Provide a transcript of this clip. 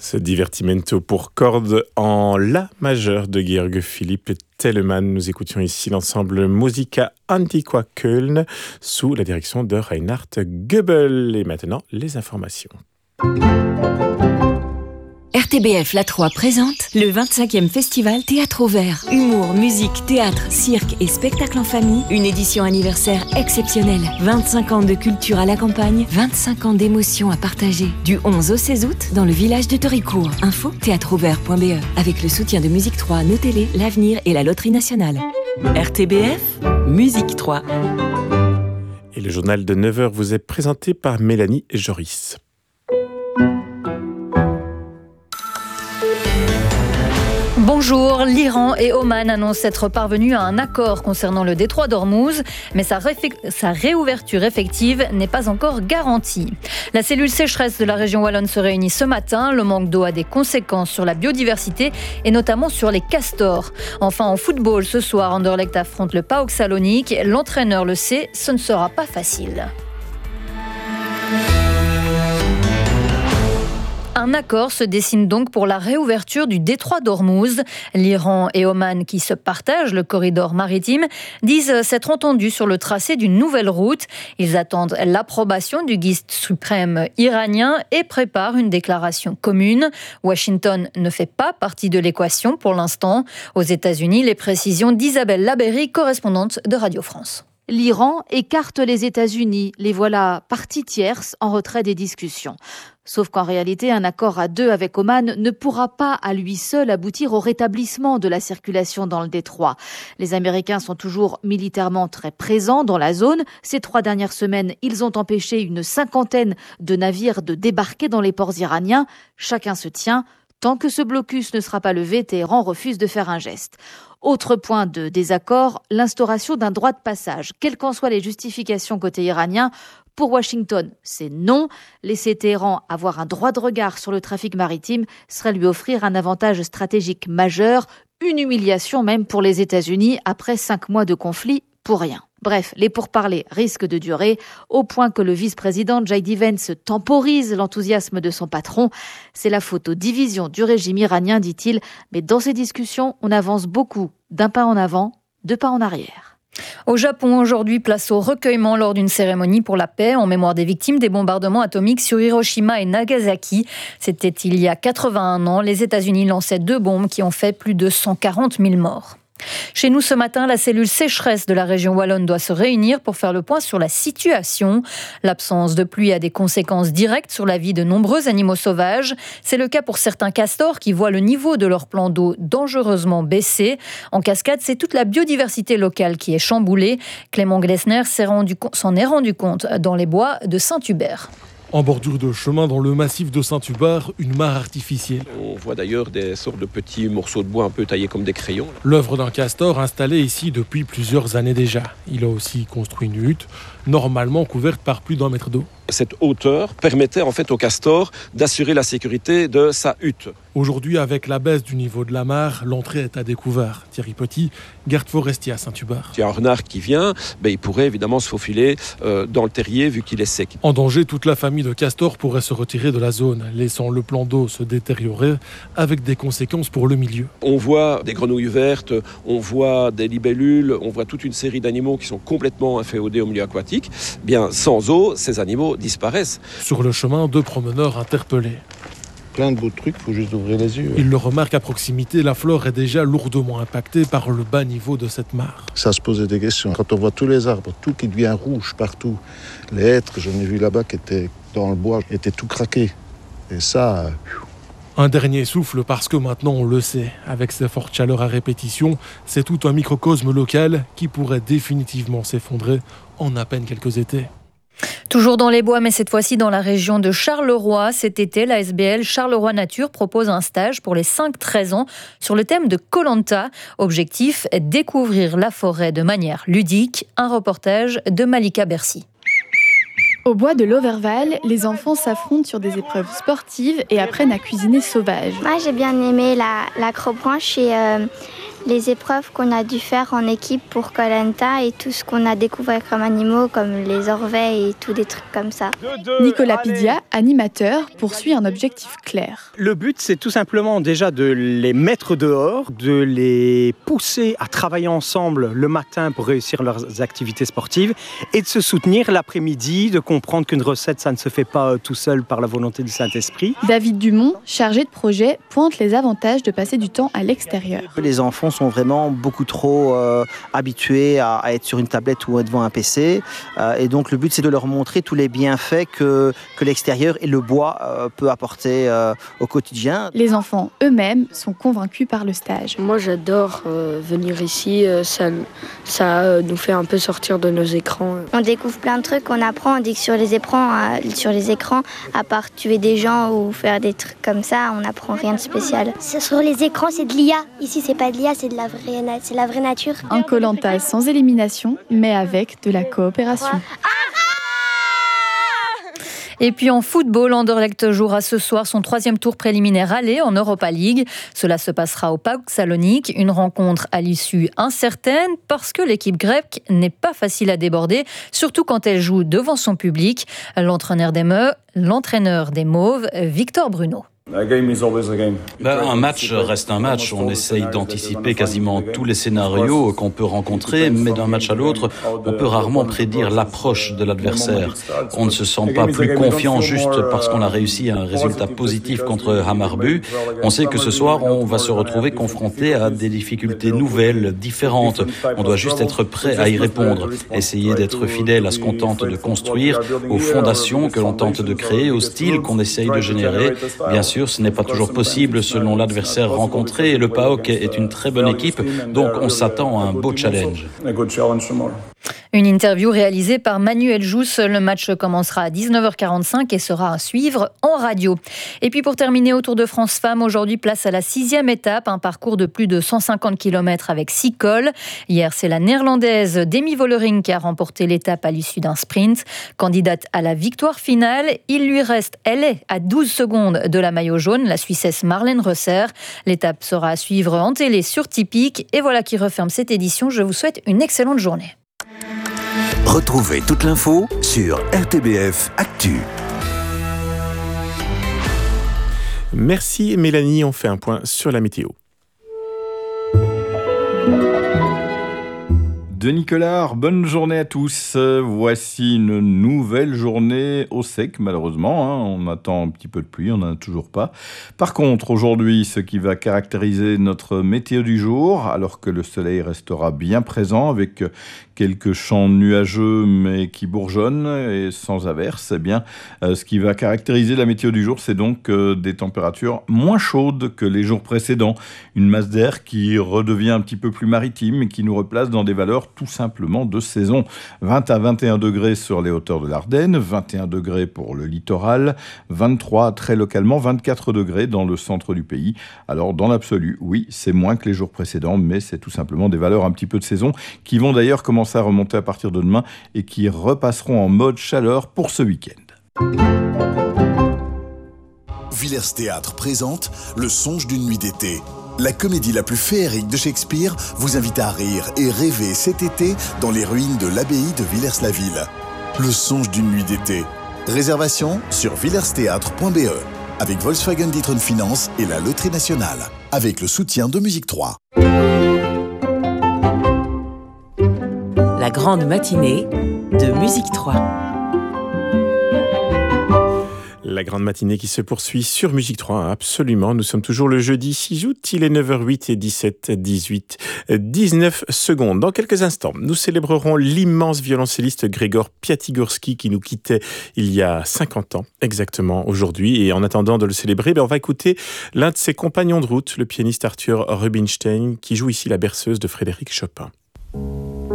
Ce divertimento pour cordes en La majeur de Georg Philipp Telemann. Nous écoutions ici l'ensemble Musica Antiqua Köln sous la direction de Reinhard Goebel. Et maintenant, les informations. RTBF La Troie présente le 25e festival Théâtre au Vert. Humour, musique, théâtre, cirque et spectacle en famille. Une édition anniversaire exceptionnelle. 25 ans de culture à la campagne, 25 ans d'émotions à partager. Du 11 au 16 août dans le village de Toricourt. Info théâtreauvert.be. Avec le soutien de Musique 3, Nos Télé, l'Avenir et la Loterie Nationale. RTBF, Musique 3. Et le journal de 9h vous est présenté par Mélanie Joris. Bonjour, l'Iran et Oman annoncent être parvenus à un accord concernant le détroit d'Ormuz, mais sa réouverture effective n'est pas encore garantie. La cellule sécheresse de la région wallonne se réunit ce matin. Le manque d'eau a des conséquences sur la biodiversité et notamment sur les castors. Enfin, en football, ce soir, Anderlecht affronte le PAOK Salonique. L'entraîneur le sait, ce ne sera pas facile. Un accord se dessine donc pour la réouverture du détroit d'Ormuz. L'Iran et Oman, qui se partagent le corridor maritime, disent s'être entendus sur le tracé d'une nouvelle route. Ils attendent l'approbation du guide suprême iranien et préparent une déclaration commune. Washington ne fait pas partie de l'équation pour l'instant. Aux États-Unis, les précisions d'Isabelle Labéry, correspondante de Radio France. L'Iran écarte les États-Unis. Les voilà parties tierces en retrait des discussions. Sauf qu'en réalité, un accord à deux avec Oman ne pourra pas à lui seul aboutir au rétablissement de la circulation dans le détroit. Les Américains sont toujours militairement très présents dans la zone. Ces 3 dernières semaines, ils ont empêché une 50aine de navires de débarquer dans les ports iraniens. Chacun se tient. Tant que ce blocus ne sera pas levé, Téhéran refuse de faire un geste. Autre point de désaccord, l'instauration d'un droit de passage. Quelles qu'en soient les justifications côté iranien, pour Washington, c'est non. Laisser Téhéran avoir un droit de regard sur le trafic maritime serait lui offrir un avantage stratégique majeur, une humiliation même pour les États-Unis après 5 mois de conflit pour rien. Bref, les pourparlers risquent de durer, au point que le vice-président J.D. Vance temporise l'enthousiasme de son patron. C'est la faute aux divisions du régime iranien, dit-il, mais dans ces discussions, on avance beaucoup, d'un pas en avant, 2 pas en arrière. Au Japon, aujourd'hui, place au recueillement lors d'une cérémonie pour la paix en mémoire des victimes des bombardements atomiques sur Hiroshima et Nagasaki. C'était il y a 81 ans. Les États-Unis lançaient 2 bombes qui ont fait plus de 140 000 morts. Chez nous ce matin, la cellule sécheresse de la région wallonne doit se réunir pour faire le point sur la situation. L'absence de pluie a des conséquences directes sur la vie de nombreux animaux sauvages. C'est le cas pour certains castors qui voient le niveau de leur plan d'eau dangereusement baisser. En cascade, c'est toute la biodiversité locale qui est chamboulée. Clément Glessner s'en est rendu compte dans les bois de Saint-Hubert. En bordure de chemin dans le massif de Saint-Hubert, une mare artificielle. On voit d'ailleurs des sortes de petits morceaux de bois un peu taillés comme des crayons. L'œuvre d'un castor installé ici depuis plusieurs années déjà. Il a aussi construit une hutte, normalement couverte par plus d'1 mètre d'eau. Cette hauteur permettait en fait au castor d'assurer la sécurité de sa hutte. Aujourd'hui, avec la baisse du niveau de la mare, l'entrée est à découvert. Thierry Petit, garde forestier à Saint-Hubert. Il y a un renard qui vient, il pourrait évidemment se faufiler dans le terrier vu qu'il est sec. En danger, toute la famille de castors pourrait se retirer de la zone, laissant le plan d'eau se détériorer avec des conséquences pour le milieu. On voit des grenouilles vertes, on voit des libellules, on voit toute une série d'animaux qui sont complètement inféodés au milieu aquatique. Bien, sans eau, ces animaux disparaissent. Sur le chemin, 2 promeneurs interpellés. Plein de beaux trucs, il faut juste ouvrir les yeux. Ils le remarquent à proximité, la flore est déjà lourdement impactée par le bas niveau de cette mare. Ça se posait des questions. Quand on voit tous les arbres, tout qui devient rouge partout, les hêtres, j'en ai vu là-bas qui étaient dans le bois, étaient tout craqués. Et ça... Un dernier souffle parce que maintenant on le sait, avec ces fortes chaleurs à répétition, c'est tout un microcosme local qui pourrait définitivement s'effondrer en à peine quelques étés. Toujours dans les bois, mais cette fois-ci dans la région de Charleroi. Cet été, la SBL Charleroi Nature propose un stage pour les 5-13 ans sur le thème de Koh-Lanta. Objectif, découvrir la forêt de manière ludique. Un reportage de Malika Bercy. Au bois de l'Auverval, les enfants s'affrontent sur des épreuves sportives et apprennent à cuisiner sauvage. Moi, j'ai bien aimé l'acrobranche et les épreuves qu'on a dû faire en équipe pour Koh Lanta et tout ce qu'on a découvert comme animaux, comme les orveilles et tout des trucs comme ça. Nicolas Pidia, animateur, poursuit un objectif clair. Le but, c'est tout simplement déjà de les mettre dehors, de les pousser à travailler ensemble le matin pour réussir leurs activités sportives et de se soutenir l'après-midi, de comprendre qu'une recette, ça ne se fait pas tout seul par la volonté du Saint-Esprit. David Dumont, chargé de projet, pointe les avantages de passer du temps à l'extérieur. Les enfants sont vraiment beaucoup trop habitués à être sur une tablette ou devant un PC. Et donc le but, c'est de leur montrer tous les bienfaits que l'extérieur et le bois peut apporter au quotidien. Les enfants eux-mêmes sont convaincus par le stage. Moi, j'adore venir ici. Ça nous fait un peu sortir de nos écrans. On découvre plein de trucs, on apprend. On dit que sur les écrans, à part tuer des gens ou faire des trucs comme ça, on n'apprend rien de spécial. Sur les écrans, c'est de l'IA. Ici, c'est pas de l'IA, c'est la vraie nature. Un Koh Lanta sans élimination, mais avec de la coopération. Et puis en football, Anderlecht jouera ce soir son 3e tour préliminaire aller en Europa League. Cela se passera au PAOK Salonique, une rencontre à l'issue incertaine parce que l'équipe grecque n'est pas facile à déborder, surtout quand elle joue devant son public. L'entraîneur des Mauves, Victor Bruno. Un match reste un match. On essaye d'anticiper quasiment tous les scénarios qu'on peut rencontrer, mais d'un match à l'autre, on peut rarement prédire l'approche de l'adversaire. On ne se sent pas plus confiant juste parce qu'on a réussi un résultat positif contre Hammarby. On sait que ce soir, on va se retrouver confronté à des difficultés nouvelles, différentes. On doit juste être prêt à y répondre, essayer d'être fidèle à ce qu'on tente de construire, aux fondations que l'on tente de créer, au style qu'on essaye de générer. Bien sûr, ce n'est pas toujours possible selon l'adversaire rencontré et le PAOK est une très bonne équipe, donc on s'attend à un beau challenge. Une interview réalisée par Manuel Jousse. Le match commencera à 19h45 et sera à suivre en radio. Et puis pour terminer au Tour de France Femmes, aujourd'hui place à la 6e étape, un parcours de plus de 150 km avec 6 cols. Hier, c'est la néerlandaise Demi Vollering qui a remporté l'étape à l'issue d'un sprint. Candidate à la victoire finale, elle est à 12 secondes de la maillot jaune, la Suissesse Marlène Reusser. L'étape sera à suivre en télé sur Tipeee. Et voilà qui referme cette édition. Je vous souhaite une excellente journée. Retrouvez toute l'info sur RTBF Actu. Merci Mélanie, on fait un point sur la météo. Denis Collard, bonne journée à tous. Voici une nouvelle journée au sec, malheureusement. On attend un petit peu de pluie, on n'en a toujours pas. Par contre, aujourd'hui, ce qui va caractériser notre météo du jour, alors que le soleil restera bien présent avec quelques champs nuageux mais qui bourgeonnent et sans averse, eh bien, ce qui va caractériser la météo du jour, c'est donc des températures moins chaudes que les jours précédents. Une masse d'air qui redevient un petit peu plus maritime et qui nous replace dans des valeurs tout simplement de saison. 20 à 21 degrés sur les hauteurs de l'Ardenne, 21 degrés pour le littoral, 23 très localement, 24 degrés dans le centre du pays. Alors dans l'absolu, oui, c'est moins que les jours précédents, mais c'est tout simplement des valeurs un petit peu de saison qui vont d'ailleurs commencer à remonter à partir de demain et qui repasseront en mode chaleur pour ce week-end. Villers Théâtre présente Le Songe d'une nuit d'été. La comédie la plus féerique de Shakespeare vous invite à rire et rêver cet été dans les ruines de l'abbaye de Villers-la-Ville. Le Songe d'une nuit d'été. Réservation sur villersthéâtre.be avec Volkswagen D'Ieteren Finance et la Loterie Nationale, avec le soutien de Musique 3. La grande matinée de Musique 3. La grande matinée qui se poursuit sur Musique 3, absolument. Nous sommes toujours le jeudi 6 août, il est 9h08 et 19 secondes. Dans quelques instants, nous célébrerons l'immense violoncelliste Grégor Piatigorsky qui nous quittait il y a 50 ans, exactement aujourd'hui. Et en attendant de le célébrer, on va écouter l'un de ses compagnons de route, le pianiste Arthur Rubinstein, qui joue ici la berceuse de Frédéric Chopin.